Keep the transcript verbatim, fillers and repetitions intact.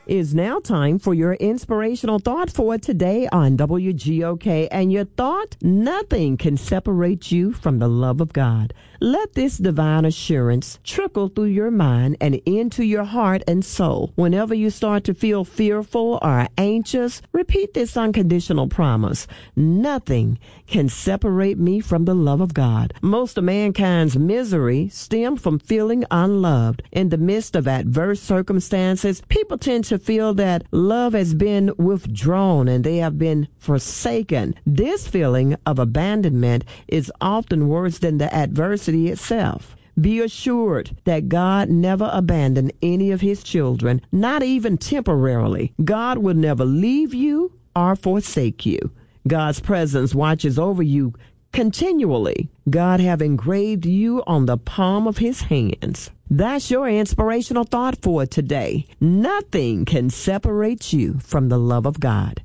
Is now time for your inspirational thought for today on W G O K. And your thought, nothing can separate you from the love of God. Let this divine assurance trickle through your mind and into your heart and soul. Whenever you start to feel fearful or anxious, repeat this unconditional promise. Nothing can separate me from the love of God. Most of mankind's misery stems from feeling unloved. In the midst of adverse circumstances, people tend to feel that love has been withdrawn and they have been forsaken. This feeling of abandonment is often worse than the adversity itself. Be assured that God never abandoned any of his children, not even temporarily. God will never leave you or forsake you. God's presence watches over you continually. God have engraved you on the palm of his hands. That's your inspirational thought for today. Nothing can separate you from the love of God.